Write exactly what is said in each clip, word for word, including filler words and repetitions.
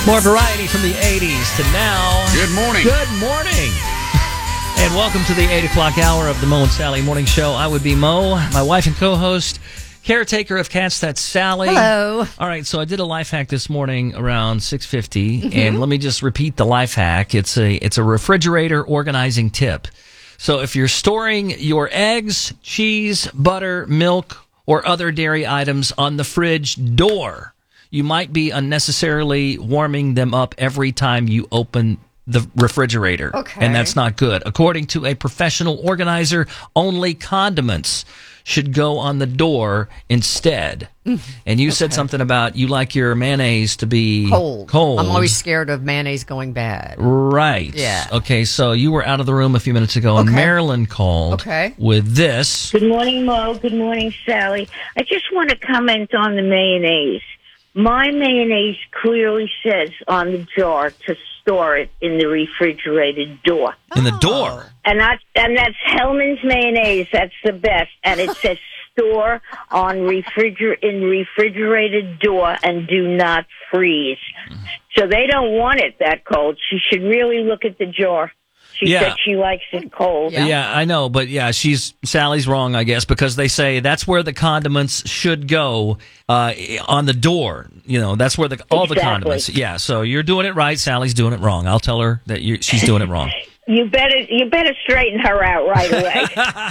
More variety from the eighties to now. Good morning. Good morning. And welcome to the eight o'clock hour of the Mo and Sally Morning Show. I would be Mo, my wife and co-host, caretaker of cats, that's Sally. Hello. All right, so I did a life hack this morning around six fifty, Mm-hmm. and let me just repeat the life hack. It's a it's a refrigerator organizing tip. So if you're storing your eggs, cheese, butter, milk, or other dairy items on the fridge door, you might be unnecessarily warming them up every time you open the refrigerator. Okay. And that's not good. According to a professional organizer, only condiments should go on the door instead. And you said something about you like your mayonnaise to be Cold. cold. I'm always scared of mayonnaise going bad. Right. Yeah. Okay, so you were out of the room a few minutes ago, and Okay. Marilyn called Okay. with this. Good morning, Mo. Good morning, Sally. I just want to comment on the mayonnaise. My mayonnaise clearly says on the jar to store it in the refrigerated door. In the door. And that's, and that's Hellman's mayonnaise. That's the best. And it says store on refriger- in refrigerated door and do not freeze. So they don't want it that cold. She should really look at the jar. She Yeah. said she likes it cold. Yeah. Yeah, I know, but yeah, she's Sally's wrong, I guess, because they say that's where the condiments should go uh, on the door. You know, that's where the all the Exactly. condiments. Yeah, so you're doing it right. Sally's doing it wrong. I'll tell her that you, she's doing it wrong. You better you better straighten her out right away.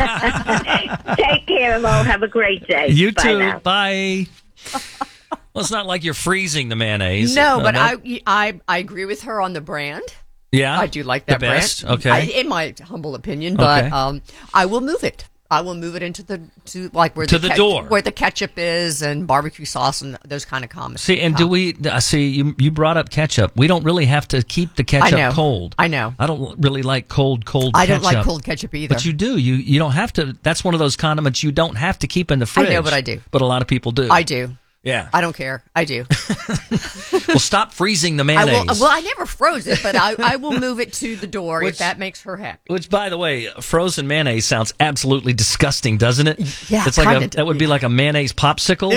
Take care, Mo. Have a great day. You Bye too. now. Bye. Well, it's not like you're freezing the mayonnaise. No, Uh, but that- I, I I agree with her on the brand. yeah, I do like that the best. brand. Okay, I, in my humble opinion, but Okay. um, I will move it. I will move it into the to like where To the, the door. where the ketchup is and barbecue sauce and those kind of comments. See, and do we uh, see you? You brought up ketchup. We don't really have to keep the ketchup I know. cold. I know. I don't really like cold, cold. I ketchup. don't like cold ketchup either. But you do. You you don't have to. That's one of those condiments you don't have to keep in the fridge. I know, but I do. But a lot of people do. I do. Yeah. I don't care. I do. Well, stop freezing the I mayonnaise. will. Well, I never froze it, but I, I will move it to the door Which- if that makes her happy. Which, by the way, frozen mayonnaise sounds absolutely disgusting, doesn't it? Yeah, it's like a, kinda. that would be like a mayonnaise popsicle.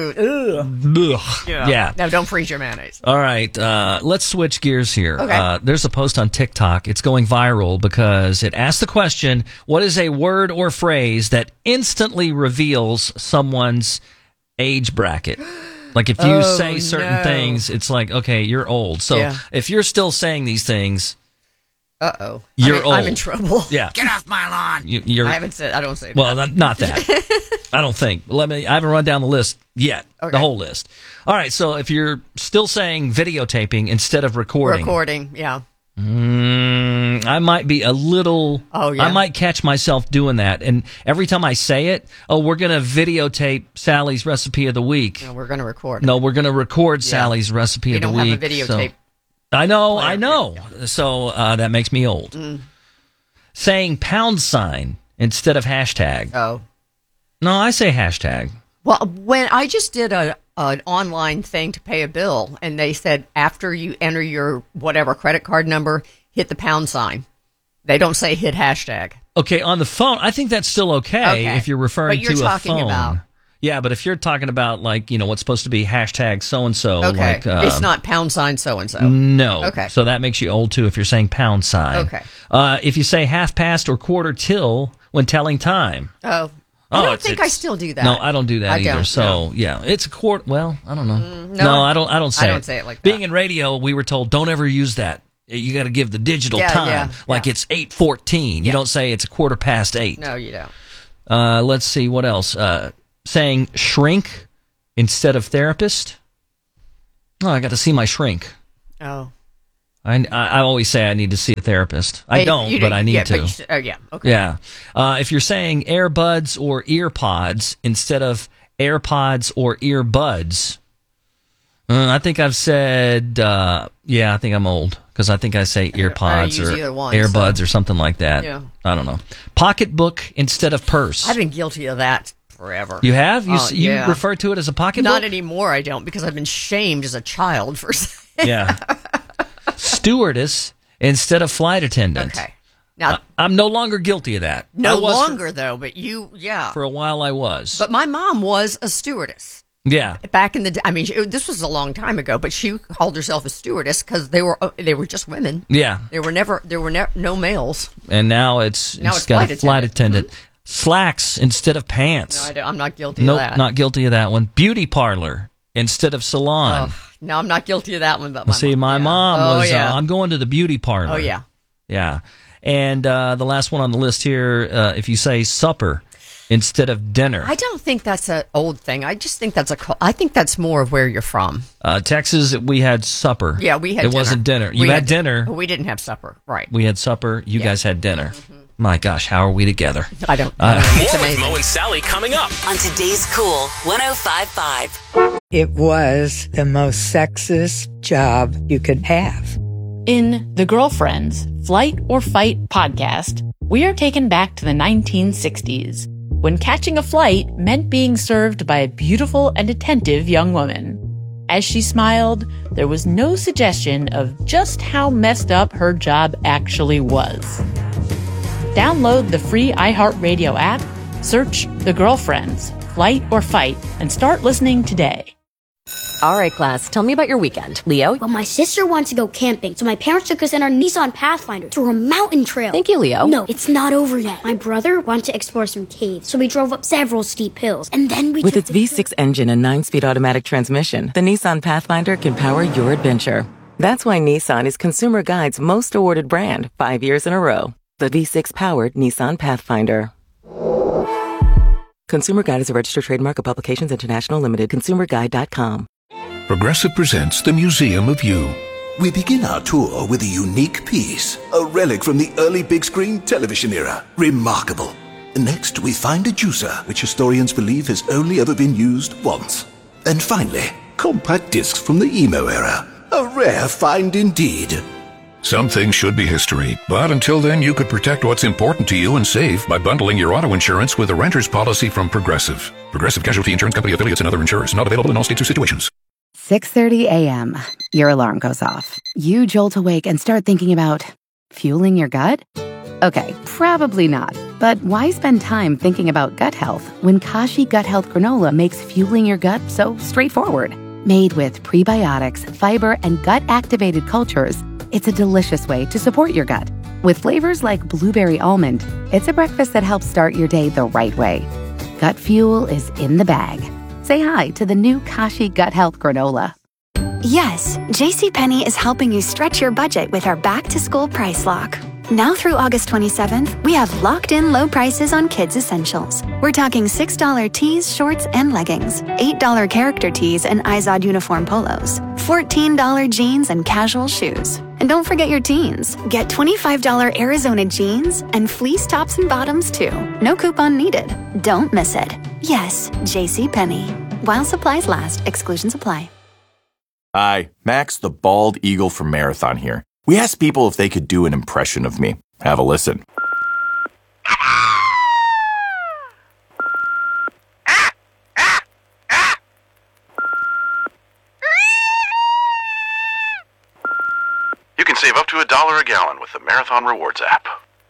Ew. Ugh. Yeah. No, don't freeze your mayonnaise. All right, uh, let's switch gears here. Okay. Uh, there's a post on TikTok. It's going viral because it asks the question, what is a word or phrase that instantly reveals someone's age bracket? Like if you Oh, say certain no. things, it's like, okay, you're old. So Yeah. if you're still saying these things, Uh oh. You're I'm in, I'm in old. trouble. yeah. Get off my lawn. You, you're, I haven't said. I don't say. well, not, not that. I don't think. Let me. I haven't run down the list yet. Okay. The whole list. All right. So if you're still saying videotaping instead of recording, recording. Yeah. mm, I might be a little. Oh, yeah. I might catch myself doing that, and every time I say it, oh, we're gonna videotape Sally's recipe of the week. No, we're going to record. No, we're gonna record Sally's recipe we of the don't week. have a so- videotape. I know. player. I know. So uh, that makes me old. Mm. Saying pound sign instead of hashtag. Oh. No, I say hashtag. Well, when I just did a an online thing to pay a bill, and they said after you enter your whatever credit card number, hit the pound sign. They don't say hit hashtag. Okay, on the phone, I think that's still okay, Okay. if you're referring But you're to talking a phone. about- Yeah, but if you're talking about like you know what's supposed to be hashtag so and so, Okay. like uh, it's not pound sign so and so. no. Okay. So that makes you old too if you're saying pound sign. Okay. Uh, if you say half past or quarter till when telling time. Oh. Oh, I don't it's- think I it's- still do that. No, I don't do that I either. don't, so no. yeah, it's a quarter. Well, I don't know. no, no, I don't. I don't say. I don't it. say it like Being that. in radio, we were told don't ever use that. You got to give the digital Yeah, time yeah, like yeah. it's eight fourteen. You don't say it's a quarter past eight. No, you don't. Uh, let's see what else. Uh, saying shrink instead of therapist. Oh, I got to see my shrink. Oh. I, I, I always say I need to see a therapist. I Hey, don't, you but I need yeah, to. But you, should- oh, yeah. Okay. Yeah. Uh, if you're saying AirBuds or EarPods instead of AirPods or earbuds, uh, I think I've said, uh, yeah, I think I'm old because I think I say earpods use or either one, AirBuds so- or something like that. Yeah. I don't know. Pocketbook instead of purse. I've been guilty of that forever. You have? You, Oh, s you yeah. refer to it as a pocketbook? Not anymore, I don't, because I've been shamed as a child for saying. Yeah. Stewardess instead of flight attendant. Okay. Now, I'm no longer guilty of that. no I was for- longer, though, but you, yeah. For a while I was. But my mom was a stewardess. Yeah. Back in the day, I mean, she, this was a long time ago, but she called herself a stewardess because they were uh, they were just women. Yeah. There were never there were ne- no males. And now it's, Now it's it's got flight a flight attendant. attendant. Slacks instead of pants. No, I don't- I'm not guilty Nope, of that. not guilty of that one. Beauty parlor instead of salon. Oh, no, I'm not guilty of that one. But my See, mom, my yeah. mom oh, was, yeah. uh, I'm going to the beauty parlor. Oh, yeah. Yeah. And uh, the last one on the list here, uh, if you say supper instead of dinner. I don't think that's an old thing. I just think that's a. cul- I think that's more of where you're from. Uh, Texas, we had supper. Yeah, we had. It dinner. wasn't dinner. You We had, dinner. We didn't have supper. Right. We had supper. You Yeah. guys had dinner. My gosh, how are we together? I don't. I don't know. It's More with amazing. Mo and Sally coming up. On today's Cool one oh five point five. It was the most sexist job you could have. In The Girlfriends Flight or Fight podcast, we are taken back to the nineteen sixties, when catching a flight meant being served by a beautiful and attentive young woman. As she smiled, there was no suggestion of just how messed up her job actually was. Download the free iHeartRadio app, search The Girlfriends Flight or Fight, and start listening today. All right, class, tell me about your weekend. Leo? Well, my sister wants to go camping, so my parents took us in our Nissan Pathfinder through a mountain trail. Thank you, Leo. No, it's not over yet. My brother wanted to explore some caves, so we drove up several steep hills, and then we With took its the V six engine and nine-speed automatic transmission, the Nissan Pathfinder can power your adventure. That's why Nissan is Consumer Guide's most awarded brand five years in a row. The V six-powered Nissan Pathfinder. Consumer Guide is a registered trademark of Publications International Limited. consumer guide dot com. Progressive presents The Museum of You. We begin our tour with a unique piece, a relic from the early big screen television era. Remarkable. Next, we find a juicer, which historians believe has only ever been used once. And finally, compact discs from the emo era. A rare find indeed. Some things should be history, but until then you could protect what's important to you and save by bundling your auto insurance with a renter's policy from Progressive. Progressive Casualty Insurance Company affiliates and other insurers. Not available in all states or situations. six thirty a.m. Your alarm goes off. You jolt awake and start thinking about fueling your gut? Okay, probably not. But why spend time thinking about gut health when Kashi Gut Health Granola makes fueling your gut so straightforward? Made with prebiotics, fiber, and gut-activated cultures, it's a delicious way to support your gut. With flavors like blueberry almond, it's a breakfast that helps start your day the right way. Gut fuel is in the bag. Say hi to the new Kashi Gut Health Granola. Yes, JCPenney is helping you stretch your budget with our back-to-school price lock. Now through August twenty-seventh, we have locked-in low prices on kids' essentials. We're talking six dollar tees, shorts, and leggings, eight dollar character tees and Izod uniform polos, fourteen dollar jeans and casual shoes. And don't forget your teens. Get twenty-five dollar Arizona jeans and fleece tops and bottoms, too. No coupon needed. Don't miss it. Yes, JCPenney. While supplies last, exclusions apply. Hi, Max the Bald Eagle from Marathon here. We asked people if they could do an impression of me. Have a listen. You can save up to a dollar a gallon with the Marathon Rewards app.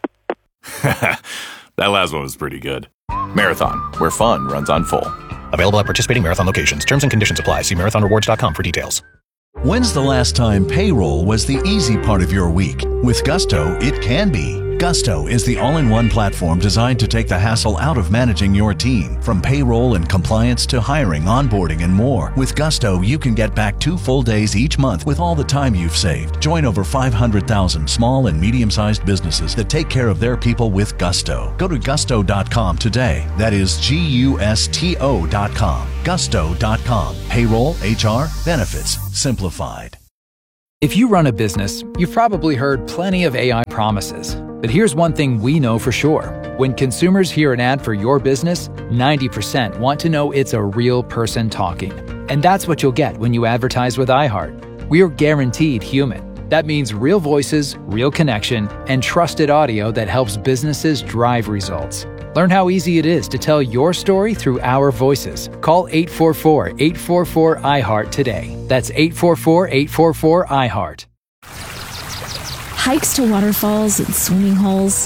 That last one was pretty good. Marathon, where fun runs on full. Available at participating Marathon locations. Terms and conditions apply. See marathon rewards dot com for details. When's the last time payroll was the easy part of your week? With Gusto, it can be. Gusto is the all-in-one platform designed to take the hassle out of managing your team. From payroll and compliance to hiring, onboarding, and more. With Gusto, you can get back two full days each month with all the time you've saved. Join over five hundred thousand small and medium-sized businesses that take care of their people with Gusto. Go to gusto dot com today. That is G U S T O dot com. gusto dot com. Payroll, H R, benefits, simplified. If you run a business, you've probably heard plenty of A I promises. But here's one thing we know for sure. When consumers hear an ad for your business, ninety percent want to know it's a real person talking. And that's what you'll get when you advertise with iHeart. We're guaranteed human. That means real voices, real connection, and trusted audio that helps businesses drive results. Learn how easy it is to tell your story through our voices. Call eight four four, eight four four, I heart today. That's eight four four, eight four four, I heart. Hikes to waterfalls and swimming holes,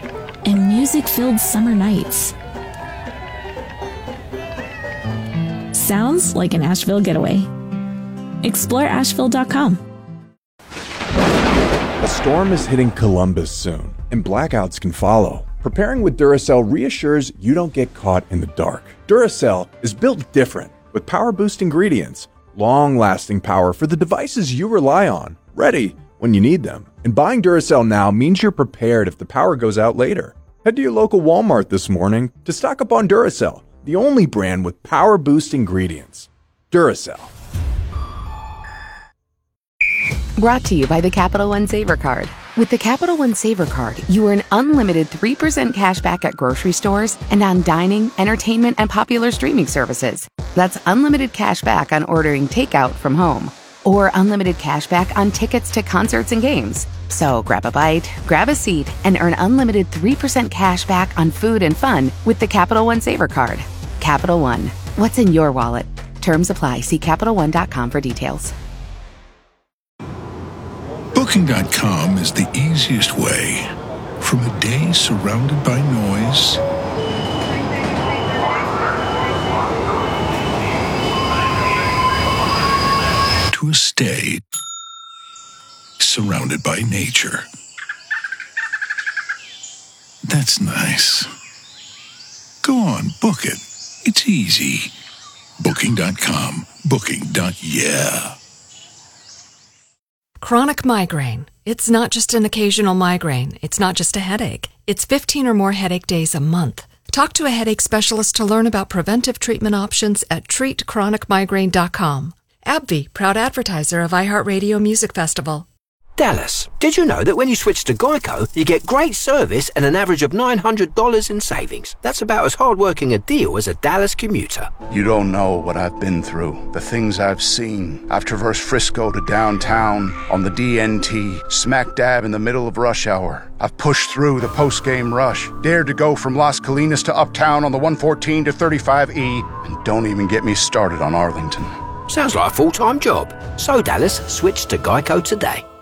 and music-filled summer nights. sounds like an Asheville getaway. Explore Asheville dot com. A storm is hitting Columbus soon, and blackouts can follow. Preparing with Duracell reassures you don't get caught in the dark. Duracell is built different, with power-boost ingredients, long-lasting power for the devices you rely on, ready when you need them. And buying Duracell now means you're prepared if the power goes out later. Head to your local Walmart this morning to stock up on Duracell, the only brand with power-boost ingredients. Duracell. Brought to you by the Capital One Saver Card. With the Capital One Saver Card, you earn unlimited three percent cash back at grocery stores and on dining, entertainment, and popular streaming services. That's unlimited cash back on ordering takeout from home, or unlimited cash back on tickets to concerts and games. So grab a bite, grab a seat, and earn unlimited three percent cash back on food and fun with the Capital One Saver Card. Capital One. What's in your wallet? Terms apply. See Capital One dot com for details. Booking dot com is the easiest way. From a day surrounded by noise to a stay surrounded by nature. That's nice. Go on, book it. It's easy. Booking dot com. Booking. Yeah. Chronic migraine. It's not just an occasional migraine. It's not just a headache. It's fifteen or more headache days a month. Talk to a headache specialist to learn about preventive treatment options at treat chronic migraine dot com. AbbVie, proud advertiser of iHeartRadio Music Festival. Dallas, did you know that when you switch to Geico, you get great service and an average of nine hundred dollars in savings? That's about as hard-working a deal as a Dallas commuter. You don't know what I've been through, the things I've seen. I've traversed Frisco to downtown on the D N T, smack dab in the middle of rush hour. I've pushed through the post-game rush, dared to go from Las Colinas to Uptown on the one fourteen to thirty-five E, and don't even get me started on Arlington. Sounds like a full-time job. So, Dallas, switch to Geico today.